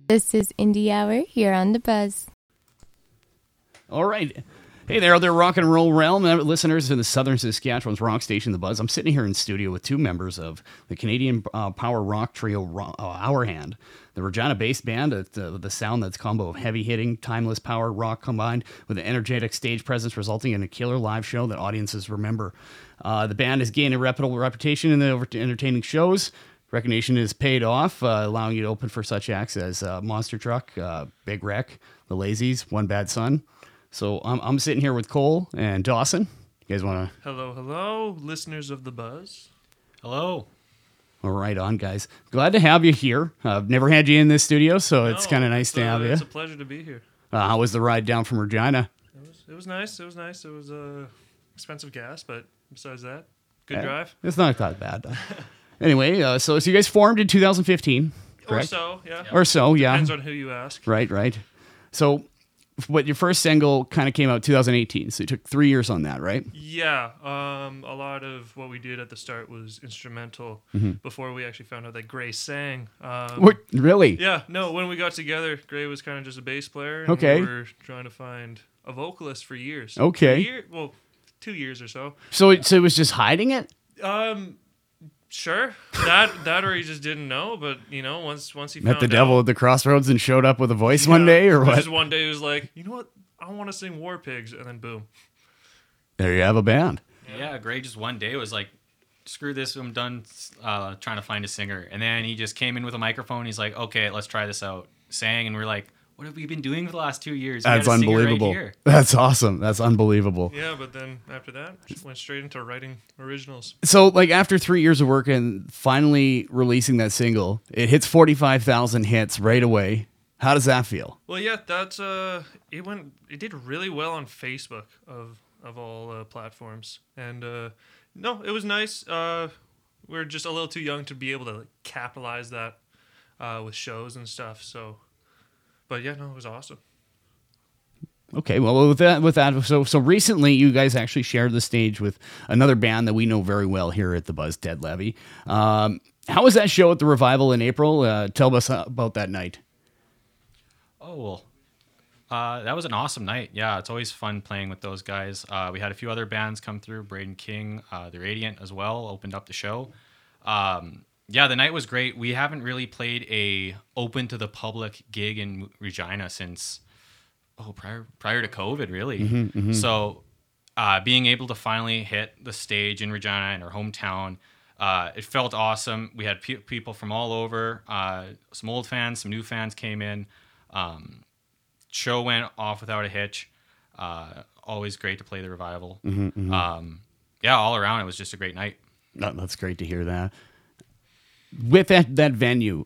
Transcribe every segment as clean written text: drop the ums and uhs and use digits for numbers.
This is Indie Hour here on The Buzz. All right. Hey there, rock and roll realm listeners in the southern Saskatchewan's rock station, The Buzz. I'm sitting here in studio with two members of the Canadian power rock trio Our Hand, the Regina-based band, the sound that's a combo of heavy-hitting, timeless power rock combined with an energetic stage presence resulting in a killer live show that audiences remember. The band has gained a reputable reputation in the entertaining shows. Recognition is paid off, allowing you to open for such acts as Monster Truck, Big Wreck, The Lazies, One Bad Son. So I'm sitting here with Cole and Dawson. You guys want to... Hello, listeners of The Buzz. Hello. All right on, guys. Glad to have you here. I've never had you in this studio, so it's kind of nice to have you. It's a pleasure to be here. How was the ride down from Regina? It was nice. It was expensive gas, but besides that, good drive. It's not that bad. Anyway, so you guys formed in 2015, correct? Or so, yeah. Or so, yeah. Depends on who you ask. Right. So... But your first single kind of came out 2018, so it took 3 years on that, right? Yeah, a lot of what we did at the start was instrumental before we actually found out that Gray sang. What? Really? Yeah, no, when we got together, Gray was kind of just a bass player, and Okay. we were trying to find a vocalist for years. Okay. 2 years or so. So it was just hiding it? Sure. That or he just didn't know, but once he Met found the devil out, at the crossroads and showed up with a voice one day, or what? Just one day he was like, you know what? I want to sing War Pigs, and then boom. There you have a band. Yeah, Gray just one day was like, screw this, I'm done trying to find a singer. And then he just came in with a microphone. He's like, okay, let's try this out. Sang, and we're like, what have we been doing for the last 2 years? That's unbelievable. Right here. That's awesome. That's unbelievable. Yeah, but then after that, just went straight into writing originals. So, like, after 3 years of work and finally releasing that single, it hits 45,000 hits right away. How does that feel? Well, yeah, that's it did really well on Facebook of all platforms, and no, it was nice. We're just a little too young to be able to capitalize that with shows and stuff. So, but yeah, no, it was awesome. Okay, well, with that, so recently you guys actually shared the stage with another band that we know very well here at the Buzz, Dead Levy. How was that show at the Revival in April? Tell us about that night. Oh, well, that was an awesome night. Yeah, it's always fun playing with those guys. We had a few other bands come through. Braden King, The Radiant as well, opened up the show. Yeah, the night was great. We haven't really played a open to the public gig in Regina since prior to COVID, really. So being able to finally hit the stage in Regina, in our hometown, it felt awesome. We had people from all over. Some old fans, some new fans came in. Show went off without a hitch. Always great to play the Revival. Yeah, all around it was just a great night. That's great to hear that. With that venue,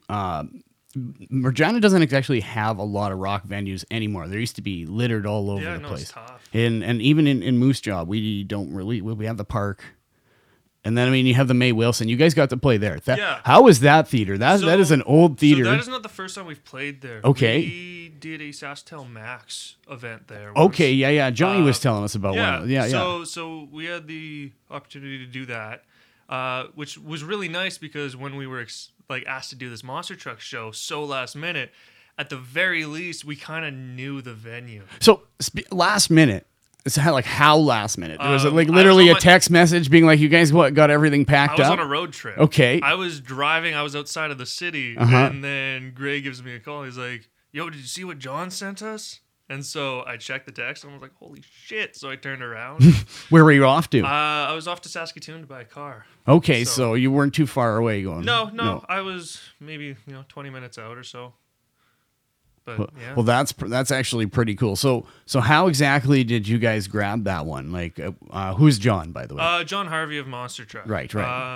Regina doesn't actually have a lot of rock venues anymore. There used to be littered all over the place. It's tough. And even in Moose Jaw, we don't really, we have the park. And then, I mean, you have the May Wilson. You guys got to play there. How was that theater? That is an old theater. So that is not the first time we've played there. Okay. We did a SaskTel Max event there. Okay, yeah. Johnny was telling us about one. Yeah. So we had the opportunity to do that, which was really nice because when we were asked to do this Monster Truck show so last minute, at the very least, we kind of knew the venue. So last minute. It's how last minute? Was it literally a text message being like, you guys got everything packed up? I was on a road trip. Okay. I was driving. I was outside of the city. And then Gray gives me a call. He's like, yo, did you see what John sent us? And so I checked the text and I was like, holy shit. So I turned around. Where were you off to? I was off to Saskatoon to buy a car. Okay, so you weren't too far away going. No. I was maybe 20 minutes out or so. But, yeah. Well, that's actually pretty cool. So how exactly did you guys grab that one? Like, who's John, by the way? John Harvey of Monster Truck. Right.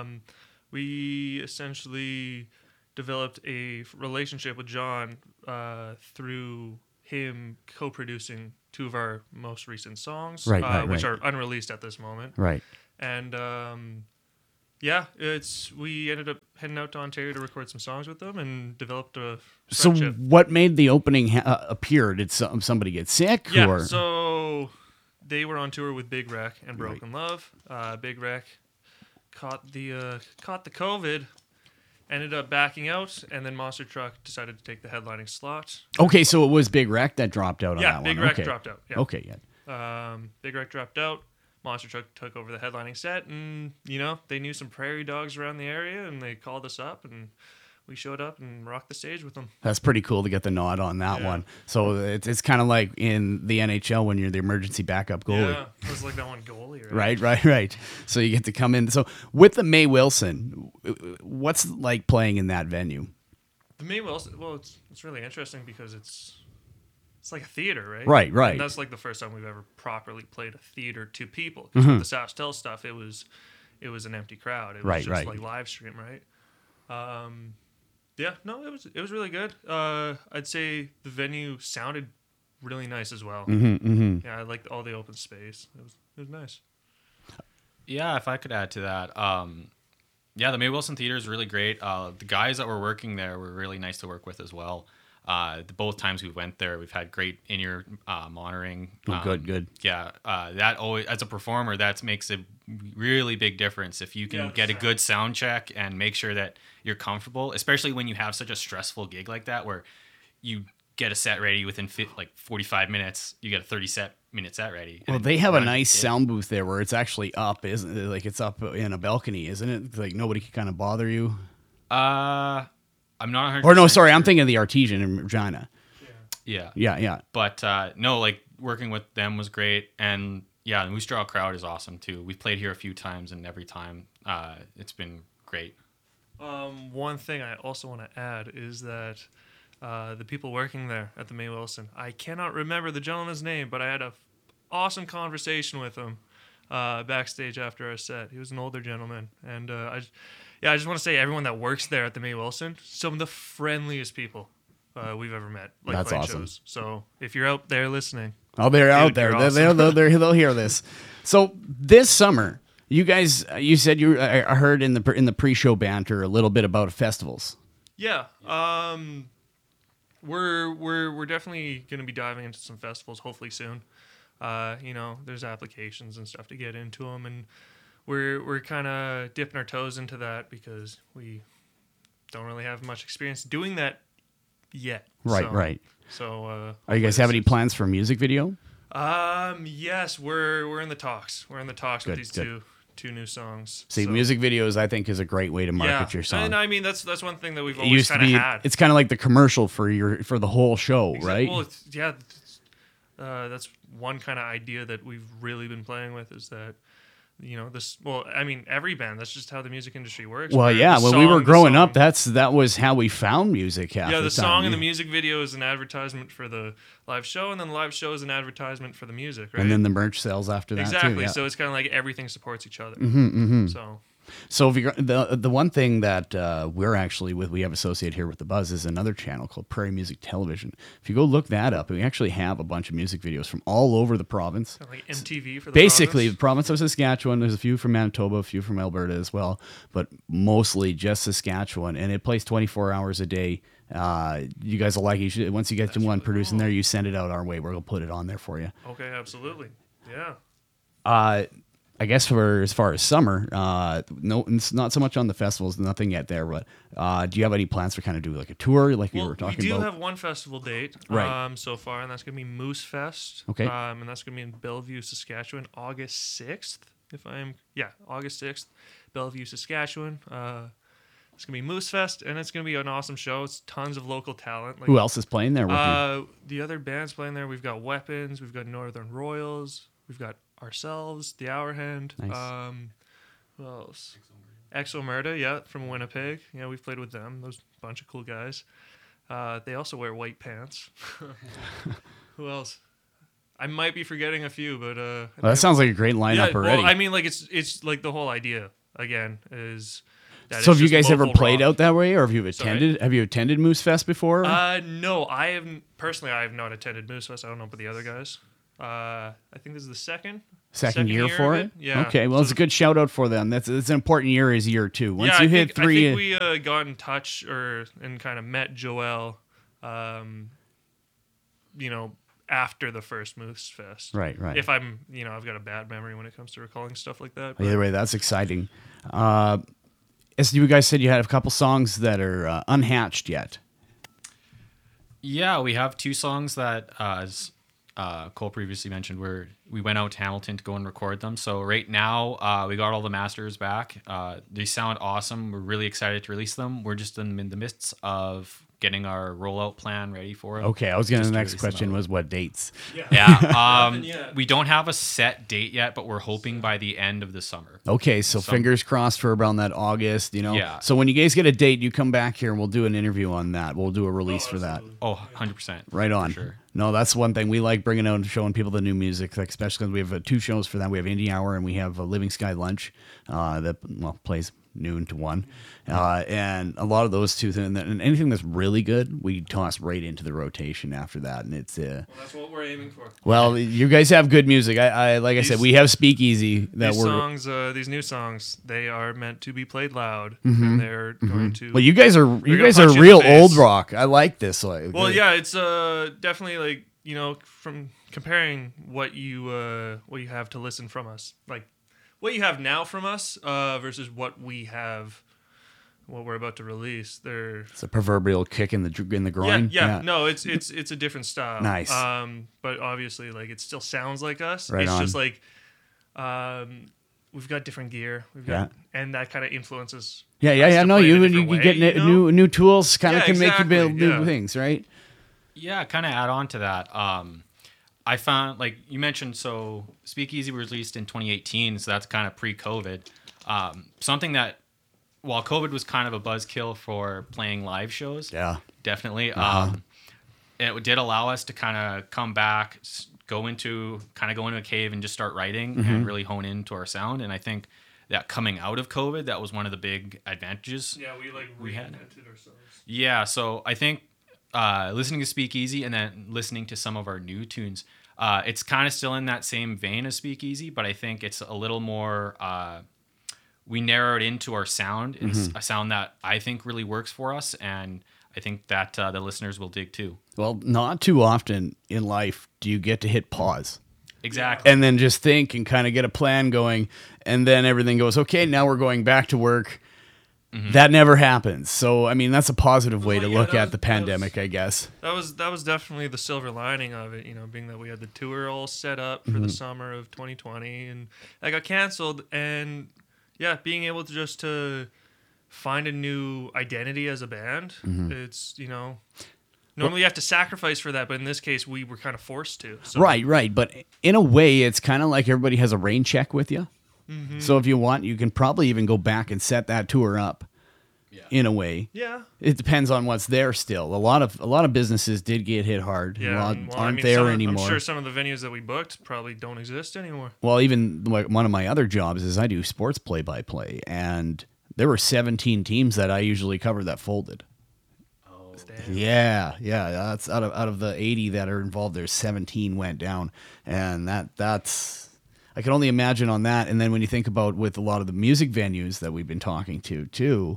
We essentially developed a relationship with John through him co-producing two of our most recent songs, which are unreleased at this moment. Right. And yeah, we ended up heading out to Ontario to record some songs with them and developed a friendship. So what made the opening appear? Did somebody get sick? Yeah, or? So they were on tour with Big Wreck and Broken Love. Big Wreck caught the COVID, ended up backing out, and then Monster Truck decided to take the headlining slot. Okay, so it was Big Wreck that dropped out on Yeah, that Big one. Wreck Okay. dropped out. Yeah. Okay, yeah. Big Wreck dropped out. Monster Truck took over the headlining set, and they knew some prairie dogs around the area, and they called us up, and we showed up and rocked the stage with them. That's pretty cool to get the nod on that Yeah. one. So it's kind of like in the NHL when you're the emergency backup goalie. Yeah, it was like that one goalie, right? Right. So you get to come in. So with the May Wilson, what's it like playing in that venue? The May Wilson. Well, it's really interesting because it's like a theater, right? Right. And that's like the first time we've ever properly played a theater to people. Mm-hmm. Because with the Sastel stuff, it was an empty crowd. It was Right, just right. like live stream, right? Yeah, no, it was really good. I'd say the venue sounded really nice as well. Yeah, I liked all the open space. It was nice. Yeah, if I could add to that, the May Wilson Theater is really great. The guys that were working there were really nice to work with as well. Both times we went there, we've had great in-ear monitoring. Good. Yeah, that always, as a performer, that makes a really big difference. If you can Yeah, get a good sound check and make sure that you're comfortable, especially when you have such a stressful gig like that, where you get a set ready within 45 minutes, you get a 30-minute set ready. Well, And they have a run nice it. sound booth there where it's actually up, isn't it? Like it's up in a balcony, isn't it? It's like nobody can kind of bother you. I'm not 100%. Or no, sorry, sure. I'm thinking of the Artesian in Regina. Yeah. Yeah. But no, like working with them was great, and yeah, the Moose Jaw crowd is awesome too. We've played here a few times, and every time it's been great. One thing I also want to add is that the people working there at the May Wilson, I cannot remember the gentleman's name, but I had a awesome conversation with him backstage after our set. He was an older gentleman, and I just want to say everyone that works there at the May Wilson, some of the friendliest people we've ever met. Like That's playing awesome. shows. So if you're out there listening, Oh, they're out there. you're They'll hear this. So this summer, you guys, you said I heard in the pre-show banter a little bit about festivals. yeah, we're definitely going to be diving into some festivals hopefully soon. There's applications and stuff to get into them, and we're kind of dipping our toes into that because we don't really have much experience doing that yet. Right. So, Are you guys have any plans for a music video? yes, we're in the talks. We're in the talks Good, with these good. two new songs. See, So- music videos, I think, is a great way to market your song. And I mean that's one thing that we've It always used to kind of be. had. It's kind of like the commercial for the whole show, right? Well, that's one kind of idea that we've really been playing with is that, this. Well, I mean, every band. That's just how the music industry works. Well, where yeah. the When we were song- growing the up, song- that was how we found music. Half the the song time. and the music video is an advertisement for the live show, and then the live show is an advertisement for the music, right? And then the merch sells after that exactly. too. Yeah. So it's kind of like everything supports each other. So if you're, the one thing that we're actually we have associated here with the Buzz is another channel called Prairie Music Television. If you go look that up, we actually have a bunch of music videos from all over the province. Kind of like MTV for the Basically, the province. province of Saskatchewan. There's a few from Manitoba, a few from Alberta as well, but mostly just Saskatchewan. And it plays 24 hours a day. You guys will like it. Once you get to one really producing cool. there, you send it out our way. We'll put it on there for you. Okay, absolutely. Yeah. I guess for as far as summer, no, it's not so much on the festivals, nothing yet there. But do you have any plans to kind of do like a tour, like we were talking we do about? have one festival date Right. so far, and that's going to be Moose Fest. Okay. And that's going to be in Bellevue, Saskatchewan, August 6th. August 6th, Bellevue, Saskatchewan. It's going to be Moose Fest, and it's going to be an awesome show. It's tons of local talent. Like, Who else is playing there with you? The other bands playing there, we've got Weapons, we've got Northern Royals, we've got ourselves, The Hour Hand. Nice. Who else? Exo Murda, yeah, from Winnipeg. Yeah, we've played with them. Those bunch of cool guys. They also wear white pants. Who else? I might be forgetting a few, but Well, that sounds like a great lineup already. Well, I mean, like it's like the whole idea again is. That So it's have you just guys ever local played rock. out that way, or have you Sorry? attended? Have you attended Moose Fest before? No, I haven't personally. I have not attended Moose Fest. I don't know about the other guys. I think this is the second year for of it? Yeah. Okay. Well, So it's a good shout out for them. It's an important year. Is year two. Once yeah, you I hit think, three, I think we got in touch and kind of met Joel, after the first Moose Fest. Right. If I'm, I've got a bad memory when it comes to recalling stuff like that. but- either way, that's exciting. As you guys said, you had a couple songs that are unhatched yet. Yeah, we have 2 songs that, as Cole previously mentioned, we went out to Hamilton to go and record them. So right now, we got all the masters back. They sound awesome. We're really excited to release them. We're just in the midst of getting our rollout plan ready for it. Okay, I was going to. Just The next release them question out. was what dates? Yeah. We don't have a set date yet, but we're hoping by the end of the summer. Okay, so fingers crossed for around that August, you know. Yeah. So when you guys get a date, you come back here and we'll do an interview on that. We'll do a release for that. Oh, 100%. Right on. For sure. No, that's one thing we like bringing out and showing people the new music, like especially because we have 2 shows for that. We have Indie Hour and we have Living Sky Lunch that plays noon to 1, and a lot of those 2 and anything that's really good, we toss right into the rotation after that, and it's Well, that's what we're aiming for. well, you guys have good music. I like I said, we have Speakeasy that These we're. songs, these new songs, they are meant to be played loud, and they're going to. Well, you guys are gonna are punch you in the real face. old rock. I like this. Well, yeah, it's definitely like from comparing what you have to listen from us, like what you have now from us versus what we're about to release. It's a proverbial kick in the groin. Yeah. No, it's a different style. Nice. But obviously, like it still sounds like us. Right it's on. just like we've got different gear. And that kind of influences. Yeah. us to No, play in a you different way, get you know? new tools. Kind of Yeah, can make you build exactly, new yeah. things, right? Yeah, kind of add on to that. I found, like you mentioned, so Speakeasy was released in 2018, so that's kind of pre-COVID. Something that, while COVID was kind of a buzzkill for playing live shows, Yeah. definitely, it did allow us to kind of come back, go into a cave and just start writing and really hone into our sound. And I think that coming out of COVID, that was one of the big advantages. Yeah, we had- reinvented ourselves. Yeah, so I think listening to Speakeasy and then listening to some of our new tunes, it's kind of still in that same vein as Speakeasy, but I think it's a little more. We narrowed into our sound. It's a sound that I think really works for us, and I think that the listeners will dig too. Well, not too often in life do you get to hit pause Exactly. and then just think and kind of get a plan going, and then everything goes, okay, now we're going back to work. That never happens. So, I mean, that's a positive way to Well, yeah, look that at was- the pandemic, I guess. That was definitely the silver lining of it, being that we had the tour all set up for the summer of 2020, and that got canceled. And yeah, being able to just to find a new identity as a band, it's normally you have to sacrifice for that, but in this case, we were kind of forced to. So. Right. But in a way, it's kind of like everybody has a rain check with you. So if you want, you can probably even go back and set that tour up. In a way, Yeah. it depends on what's there. Still, a lot of businesses did get hit hard. Yeah. A lot Well, aren't there anymore. I'm sure some of the venues that we booked probably don't exist anymore. Well, even like one of my other jobs is I do sports play-by-play, and there were 17 teams that I usually cover that folded. Oh. Yeah, that's out of the 80 that are involved. There's 17 went down, and that's I can only imagine on that. And then when you think about with a lot of the music venues that we've been talking to too,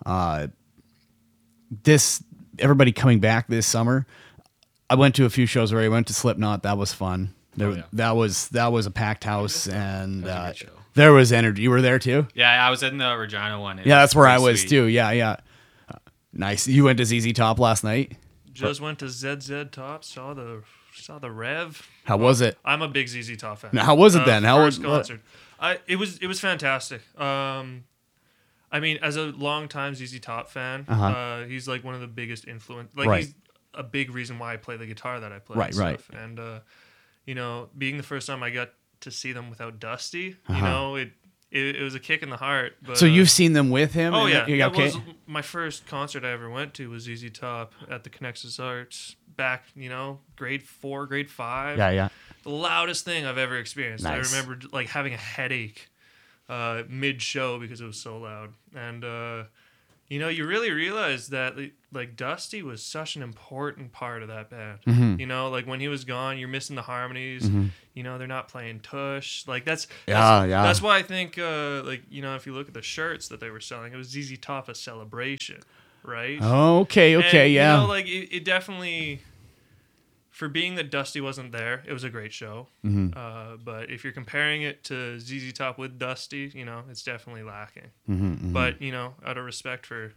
everybody coming back this summer. I went to a few shows where I went to Slipknot. That was fun. That was a packed house, and That was a good show. there was energy. You were there too? Yeah, I was in the Regina one. It Yeah, was that's where I pretty was sweet. too. Yeah. Nice. You went to ZZ Top last night. Just went to ZZ Top, saw the Rev. How was it? I'm a big ZZ Top fan. Now, how was it then? How First was- concert? It was fantastic. I mean, as a longtime ZZ Top fan, he's like one of the biggest influence. Like Right. he's a big reason why I play the guitar that I play. Right, and right. stuff. And being the first time I got to see them without Dusty, it was a kick in the heart. But, So you've seen them with him? Oh and- yeah, Okay. that was my first concert I ever went to was ZZ Top at the Connexus Arts back, grade 4, grade 5. Yeah. The loudest thing I've ever experienced. Nice. I remember like having a headache mid-show because it was so loud. And you really realize that like Dusty was such an important part of that band. Mm-hmm. Like when he was gone, you're missing the harmonies. They're not playing tush. Like that's Yeah. that's why I think if you look at the shirts that they were selling, it was ZZ Top a celebration, right? Okay. And, Yeah. it definitely for being that Dusty wasn't there, it was a great show. But if you're comparing it to ZZ Top with Dusty, you know, it's definitely lacking. But, you know, out of respect for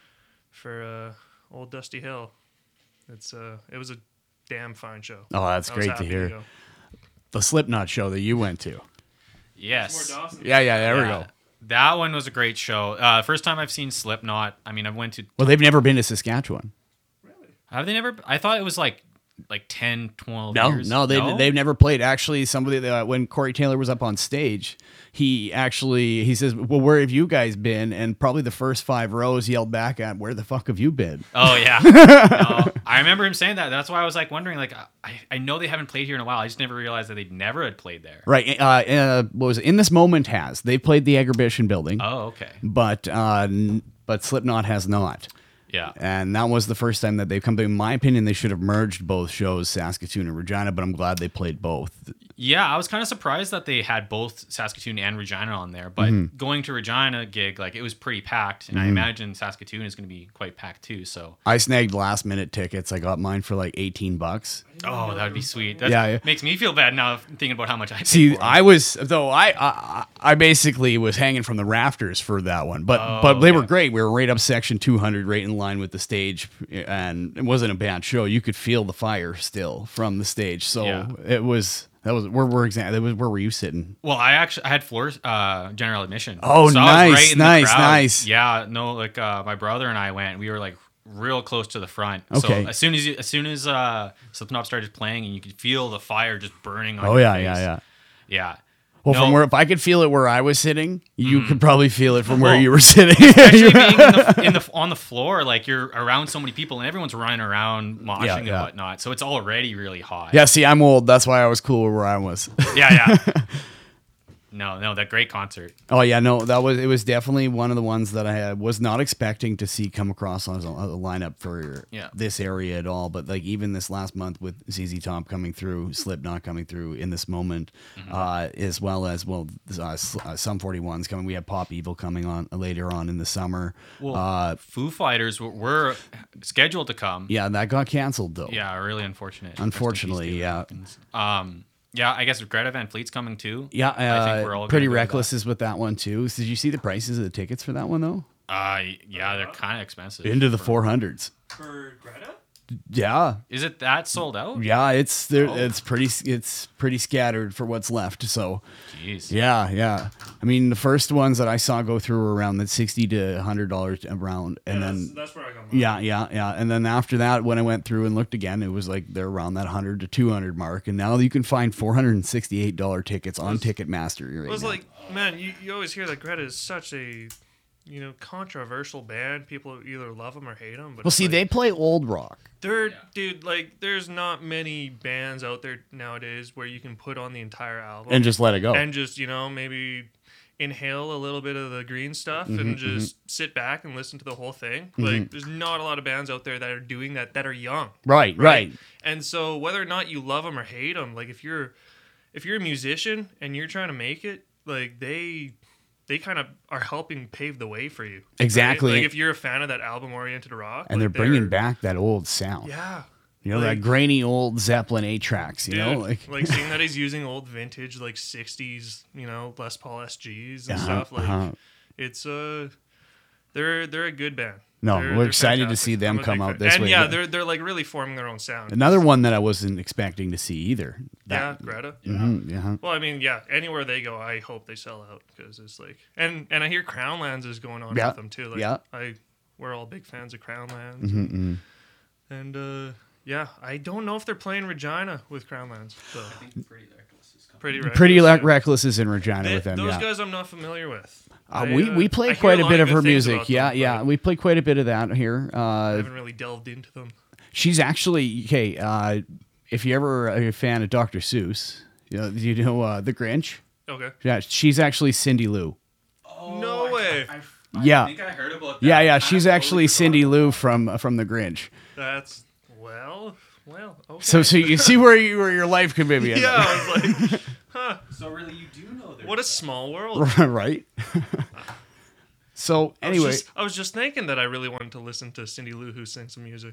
old Dusty Hill, it was a damn fine show. Oh, that's I was great to happy hear. go. The Slipknot show that you went to. Yes. More Dawson. Yeah, there we Yeah. go. That one was a great show. First time I've seen Slipknot. I mean, I went to. Well, they've never been to Saskatchewan. Have they never? I thought it was like 10, 12 No, years. no, they've never played. Actually, somebody when Corey Taylor was up on stage, he says, "Well, where have you guys been?" And probably the first 5 rows yelled back at, "Where the fuck have you been?" Oh yeah. No, I remember him saying that. That's why I was like wondering. Like, I know they haven't played here in a while. I just never realized that they never had played there. Right. What was it? In This Moment has they played the Agribition building, Oh okay. but Slipknot has not. Yeah. And that was the first time that they've come to. In my opinion, they should have merged both shows, Saskatoon and Regina, but I'm glad they played both. Yeah, I was kind of surprised that they had both Saskatoon and Regina on there, but going to Regina gig, like it was pretty packed, and I imagine Saskatoon is going to be quite packed too. So, I snagged last minute tickets. I got mine for like $18. oh, that would be sweet. That Yeah. makes me feel bad now thinking about how much I paid See, for it. I basically was hanging from the rafters for that one, but they were great. We were right up section 200, right in line with the stage, and it wasn't a bad show. You could feel the fire still from the stage, so Yeah. it was. That was where were you sitting? Well, I had floor general admission. Oh, So I was nice, in the nice, crowd. nice. Yeah, no, like my brother and I went. We were like real close to the front. Okay. So as soon as Slipknot started playing, and you could feel the fire just burning on Oh your yeah, face. yeah. Yeah. Well, No. from where if I could feel it where I was sitting, you could probably feel it from where you were sitting. Especially being on the floor, like you're around so many people and everyone's running around moshing Yeah, and yeah. whatnot. So it's already really hot. Yeah, see, I'm old. That's why I was cool where I was. Yeah. No, that great concert. Oh yeah, no, it was definitely one of the ones that I was not expecting to see come across on a lineup for this area at all. But like even this last month with ZZ Top coming through, Slipknot coming through In This Moment, as well as Sum 41's coming. We have Pop Evil coming on later on in the summer. Well, Foo Fighters were scheduled to come. Yeah, that got canceled though. Yeah, really unfortunate. Unfortunately, Rest in peace, Taylor Hawkins. Yeah, I guess Greta Van Fleet's coming too. Yeah, I think we're all Pretty gonna go to Reckless is with that one too. Did you see the prices of the tickets for that one though? Yeah, they're kind of expensive. Into the 400s. For Greta? Yeah, Is it that sold out? yeah, it's there. It's pretty scattered for what's left. So, Jeez. yeah. I mean, the first ones that I saw go through were around that $60 to $100 around, and then That's where I got mine. yeah, and then after that, when I went through and looked again, it was like they're around that 100 to 200 mark, and now you can find $468 tickets on Ticketmaster. It Right was now. like, man, you always hear that Greta is such a, controversial band. People either love them or hate them. But well, it's see, like, they play old rock. dude, like, there's not many bands out there nowadays where you can put on the entire album And just let it go. and just, maybe inhale a little bit of the green stuff and just sit back and listen to the whole thing. Like, there's not a lot of bands out there that are doing that are young. Right. And so whether or not you love them or hate them, like if you're a musician and you're trying to make it, like they kind of are helping pave the way for you. Exactly. Right? Like if you're a fan of that album-oriented rock, And like, they're bringing back that old sound. yeah. You know, like- that grainy old Zeppelin 8 tracks, you know? Dude, like seeing that he's using old vintage like 60s, Les Paul SGs and stuff, like it's they're a good band. No, They're we're excited to fantastic. see them I'm a come big out fan. this and way. yeah, But they're like really forming their own sound. another one that I wasn't expecting to see either. Yeah, Greta. Yeah. Well, I mean, yeah, anywhere they go, I hope they sell out because it's like, and I hear Crownlands is going on Yeah, with them too. Like, yeah. we're all big fans of Crownlands, and yeah, I don't know if they're playing Regina with Crownlands. So Pretty Reckless. Pretty yeah. Reckless is in Regina with them, Those yeah. guys I'm not familiar with. We play I quite hear a bit lot of good her things music. about Yeah, them, yeah. but We play quite a bit of that here. I haven't really delved into them. She's actually, if you ever are a fan of Dr. Seuss, the Grinch? Okay. Yeah, she's actually Cindy Lou. No way. Yeah. I think I heard about that. Yeah. She's actually Cindy Lou from The Grinch. That's well. Okay. So you see where your life could maybe end yeah, up. I was like, So really, you do know their what a small world. Right? So anyway, I was just thinking that I really wanted to listen to Cindy Lou Who sing some music.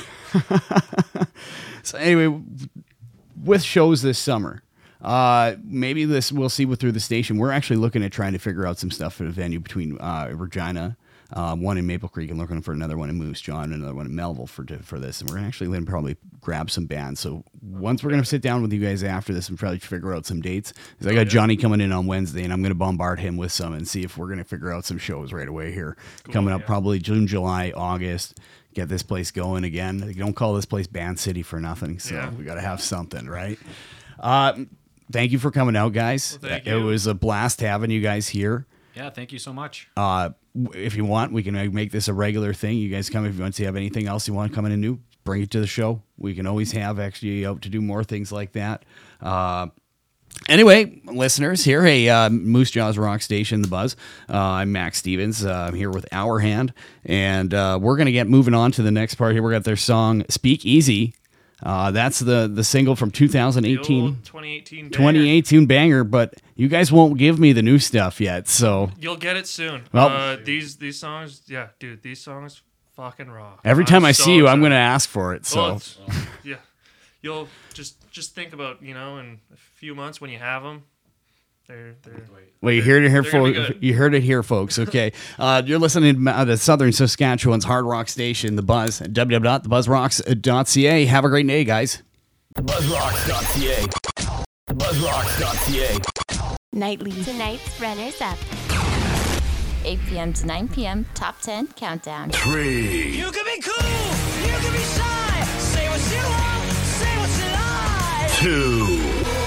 so anyway, with shows this summer, maybe we'll see through the station. We're actually looking at trying to figure out some stuff for the venue between Regina, one in Maple Creek, and looking for another one in Moose Jaw and another one in Melville for this. And we're actually going to probably grab some bands. So once we're going to sit down with you guys after this and probably figure out some dates, because I got Johnny coming in on Wednesday, and I'm going to bombard him with some and see if we're going to figure out some shows right away here. Coming up probably June, July, August. Get this place going again. You don't call this place Band City for nothing, so we got to have something, right? Thank you for coming out, guys. Well, thank it you. was a blast having you guys here. Yeah, thank you so much. If you want, we can make this a regular thing. You guys come if you want to have anything else you want to come in and do, bring it to the show. We can always have actually out to do more things like that. Anyway, listeners, here, hey, Moose Jaw's Rock Station, The Buzz. I'm Max Stevens. I'm here with Our Hand, and we're going to get moving on to the next part here. We got their song Speak Easy. That's the single from 2018. The old 2018 banger. 2018 banger, but you guys won't give me the new stuff yet, so You'll get it soon. Well- These songs, yeah, dude, these songs fucking rock. every time I'm I so see you, I'm excited. going to ask for it. Well, So yeah, you'll just think about, in a few months when you have them, they're well, you heard it here, They're gonna be folks. good. You heard it here, folks. Okay, you're listening to Southern Saskatchewan's hard rock station, The Buzz. www.thebuzzrocks.ca. Have a great day, guys. TheBuzzRocks.ca. TheBuzzRocks.ca. Nightly. Tonight's runners up. 8 p.m. to 9 p.m. Top 10 countdown. 3. You can be cool, you can be shy. Say what you want, say what you like. 2.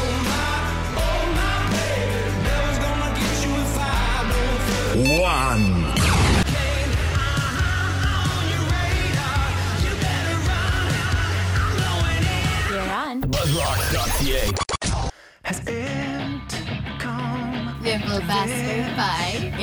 Never's gonna get you if I don't feel 1. on your radar. You better run, I'm going in. You're on. BuzzRocks.ca. Has it come? Filibustered by